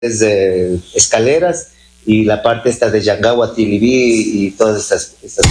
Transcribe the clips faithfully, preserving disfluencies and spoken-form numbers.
desde escaleras y la parte esta de Yangawa, Tilibí y todas esas... esas.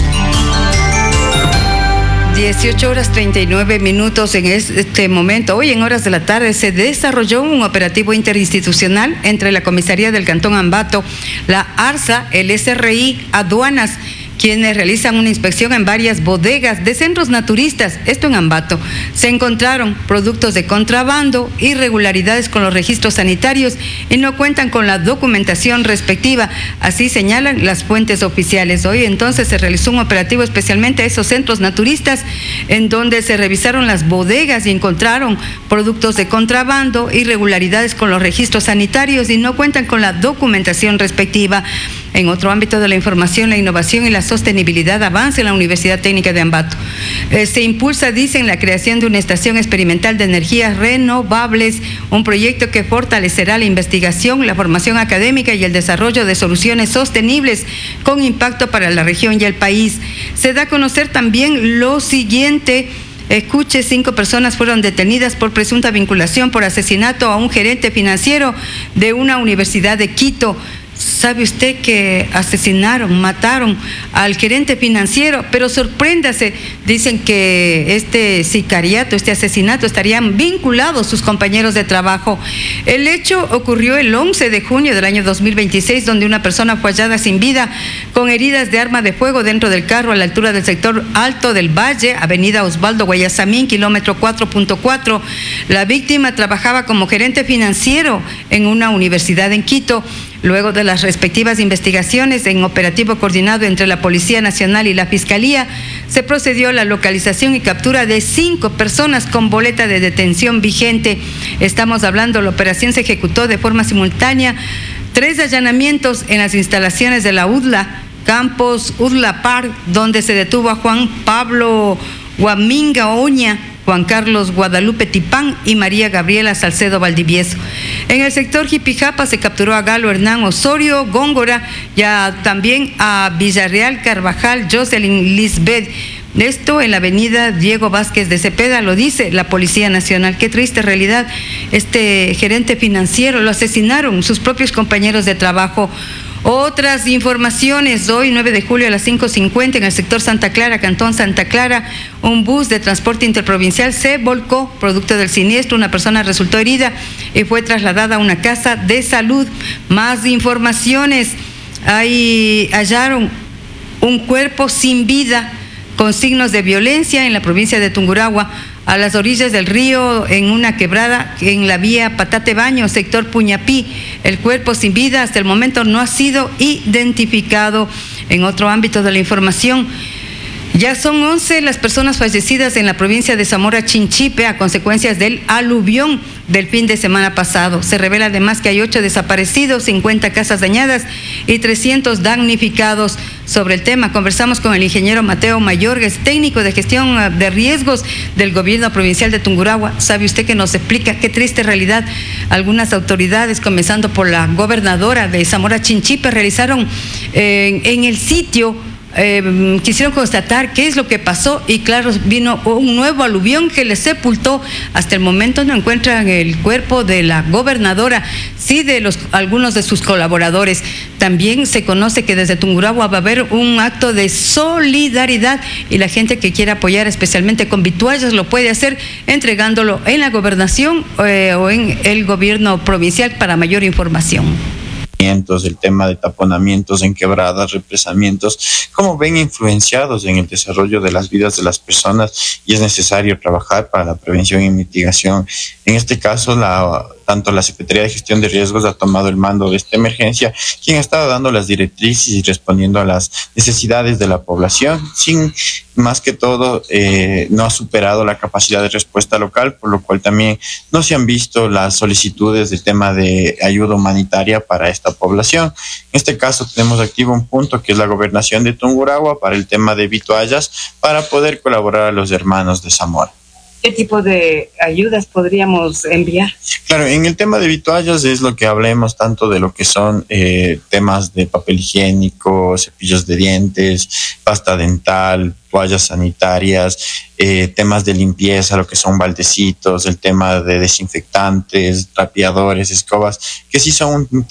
dieciocho horas treinta y nueve minutos en este momento. Hoy en horas de la tarde se desarrolló un operativo interinstitucional entre la Comisaría del Cantón Ambato, la ARSA, el S R I, aduanas, quienes realizan una inspección en varias bodegas de centros naturistas, esto en Ambato. Se encontraron productos de contrabando, irregularidades con los registros sanitarios y no cuentan con la documentación respectiva, así señalan las fuentes oficiales. Hoy entonces se realizó un operativo especialmente a esos centros naturistas, en donde se revisaron las bodegas y encontraron productos de contrabando, irregularidades con los registros sanitarios y no cuentan con la documentación respectiva. En otro ámbito de la información, la innovación y la sostenibilidad avanza en la Universidad Técnica de Ambato. Eh, se impulsa, dicen, la creación de una estación experimental de energías renovables, un proyecto que fortalecerá la investigación, la formación académica y el desarrollo de soluciones sostenibles con impacto para la región y el país. Se da a conocer también lo siguiente. Escuche, cinco personas fueron detenidas por presunta vinculación por asesinato a un gerente financiero de una universidad de Quito. ¿Sabe usted que asesinaron, mataron al gerente financiero? Pero sorpréndase, dicen que este sicariato, este asesinato estarían vinculados sus compañeros de trabajo. El hecho ocurrió el once de junio del año dos mil veintiséis, donde una persona fue hallada sin vida con heridas de arma de fuego dentro del carro a la altura del sector Alto del Valle, avenida Osvaldo Guayasamín, kilómetro cuatro punto cuatro. La víctima trabajaba como gerente financiero en una universidad en Quito. Luego de las respectivas investigaciones en operativo coordinado entre la Policía Nacional y la Fiscalía, se procedió a la localización y captura de cinco personas con boleta de detención vigente. Estamos hablando, la operación se ejecutó de forma simultánea, tres allanamientos en las instalaciones de la U D L A, Campos U D L A Park, donde se detuvo a Juan Pablo Guaminga Oña, Juan Carlos Guadalupe Tipán y María Gabriela Salcedo Valdivieso. En el sector Jipijapa se capturó a Galo Hernán Osorio Góngora y a, también a Villarreal Carvajal Jocelyn Lisbeth. Esto en la avenida Diego Vázquez de Cepeda, lo dice la Policía Nacional. Qué triste realidad. Este gerente financiero lo asesinaron sus propios compañeros de trabajo. Otras informaciones, hoy nueve de julio a las cinco cincuenta en el sector Santa Clara, Cantón Santa Clara, un bus de transporte interprovincial se volcó, producto del siniestro, una persona resultó herida y fue trasladada a una casa de salud. Más informaciones, ahí hallaron un cuerpo sin vida con signos de violencia en la provincia de Tungurahua, a las orillas del río, en una quebrada en la vía Patate Baño, sector Puñapí. El cuerpo sin vida hasta el momento no ha sido identificado. En otro ámbito de la información, ya son once las personas fallecidas en la provincia de Zamora Chinchipe a consecuencias del aluvión del fin de semana pasado. Se revela además que hay ocho desaparecidos, cincuenta casas dañadas y trescientos damnificados. Sobre el tema conversamos con el ingeniero Mateo Mayorgues, técnico de gestión de riesgos del gobierno provincial de Tungurahua. ¿Sabe usted que nos explica qué triste realidad? Algunas autoridades, comenzando por la gobernadora de Zamora Chinchipe, realizaron eh, en el sitio Eh, quisieron constatar qué es lo que pasó y claro, vino un nuevo aluvión que les sepultó. Hasta el momento no encuentran el cuerpo de la gobernadora, sí de los algunos de sus colaboradores. También se conoce que desde Tungurahua va a haber un acto de solidaridad y la gente que quiera apoyar especialmente con vituallas lo puede hacer entregándolo en la gobernación eh, o en el gobierno provincial. Para mayor información, el tema de taponamientos en quebradas, represamientos, cómo ven influenciados en el desarrollo de las vidas de las personas, y es necesario trabajar para la prevención y mitigación. En este caso, la, tanto la Secretaría de Gestión de Riesgos ha tomado el mando de esta emergencia, quien ha estado dando las directrices y respondiendo a las necesidades de la población, sin más que todo eh, no ha superado la capacidad de respuesta local, por lo cual también no se han visto las solicitudes del tema de ayuda humanitaria para esta población. En este caso tenemos activo un punto que es la gobernación de Tungurahua para el tema de vituallas, para poder colaborar a los hermanos de Zamora. ¿Qué tipo de ayudas podríamos enviar? Claro, en el tema de vituallas es lo que hablemos tanto de lo que son eh, temas de papel higiénico, cepillos de dientes, pasta dental, toallas sanitarias, eh, temas de limpieza, lo que son baldecitos, el tema de desinfectantes, trapeadores, escobas, que sí son un